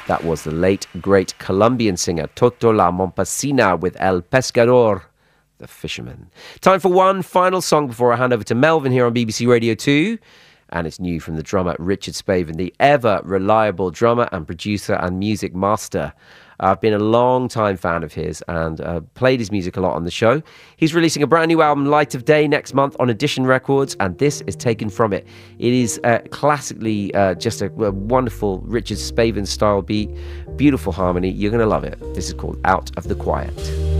That was the late, great Colombian singer Toto La Mompasina with El Pescador, the fisherman. Time for one final song before I hand over to Melvin here on BBC Radio 2. And it's new from the drummer Richard Spaven, the ever reliable drummer and producer and music master. I've been a long time fan of his and played his music a lot on the show. He's releasing a brand new album, Light of Day, next month on Edition Records, and this is taken from it. It is classically just a wonderful Richard Spaven style beat, beautiful harmony. You're going to love it. This is called Out of the Quiet.